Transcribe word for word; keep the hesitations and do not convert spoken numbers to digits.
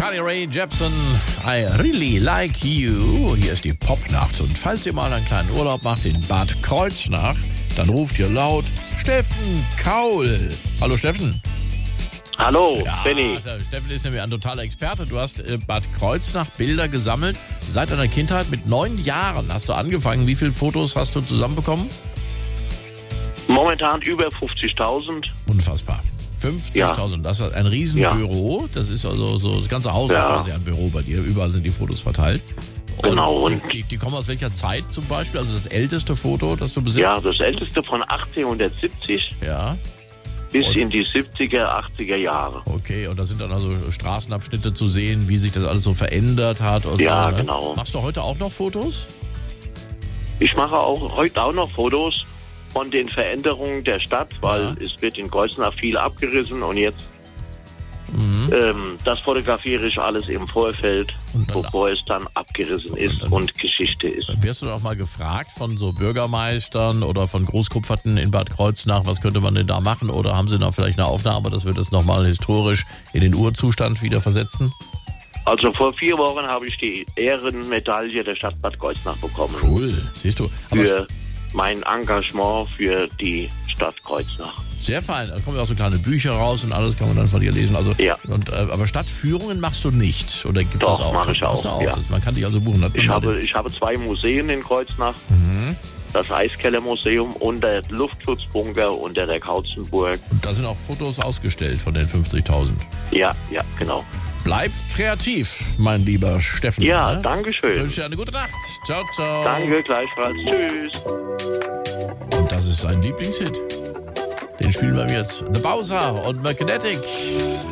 Carly Rae Jepsen, I Really Like You. Hier ist die Popnacht. Und falls ihr mal einen kleinen Urlaub macht in Bad Kreuznach, dann ruft ihr laut Steffen Kaul. Hallo Steffen. Hallo, Ja, Benny. der Steffen ist nämlich ein totaler Experte. Du hast äh, Bad Kreuznach Bilder gesammelt. Seit deiner Kindheit mit neun Jahren hast du angefangen. Wie viele Fotos hast du zusammenbekommen? Momentan über fünfzigtausend. Unfassbar. fünfzigtausend. Das ist ein Riesenbüro. Das ist also so, das ganze Haus Ja. ist quasi ein Büro bei dir. Überall sind die Fotos verteilt. Und Genau, und- die, die kommen aus welcher Zeit zum Beispiel? Also das älteste Foto, das du besitzt? Ja, das älteste von achtzehnhundertsiebzig Ja. bis Und- in die siebziger, achtziger Jahre. Okay, und da sind dann also Straßenabschnitte zu sehen, wie sich das alles so verändert hat. Und Ja, so, ne? genau. Machst du heute auch noch Fotos? Ich mache auch heute auch noch Fotos von den Veränderungen der Stadt, weil Ja. es wird in Kreuznach viel abgerissen und jetzt Mhm. ähm, das fotografiere ich alles im Vorfeld, Und dann- bevor es dann abgerissen ist dann- und Geschichte ist. Dann wirst du doch mal gefragt von so Bürgermeistern oder von Großkupferten in Bad Kreuznach, was könnte man denn da machen? Oder haben sie noch vielleicht eine Aufnahme, dass wir das nochmal historisch in den Urzustand wieder versetzen? Also vor vier Wochen habe ich die Ehrenmedaille der Stadt Bad Kreuznach bekommen. Cool, siehst du. Aber Für mein Engagement für die Stadt Kreuznach. sehr fein, da kommen ja auch so kleine Bücher raus und alles kann man dann von dir lesen. Also, Ja. und, äh, aber Stadtführungen machst du nicht? Oder gibt Doch, es auch? mache ich Machst du auch, ja. Das, man kann dich also buchen. Hat man Ich mal habe, den- ich habe zwei Museen in Kreuznach. Mhm. Das Eiskellermuseum und der Luftschutzbunker unter der Kautzenburg. Und da sind auch Fotos ausgestellt von den fünfzigtausend. Ja, ja, genau. Bleib kreativ, mein lieber Steffen. Ja, ne? danke Ich schön. wünsche dir eine gute Nacht. Ciao, ciao. Danke, gleichfalls. Tschüss. Und das ist sein Lieblingshit. Den spielen wir jetzt. The Bowser und Magnetic.